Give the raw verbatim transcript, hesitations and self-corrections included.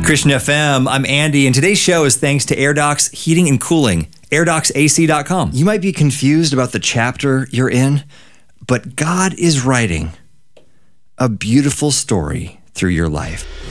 Christian F M, I'm Andy, and today's show is thanks to AirDocs Heating and Cooling, air docs A C dot com. You might be confused about the chapter you're in, but God is writing a beautiful story through your life.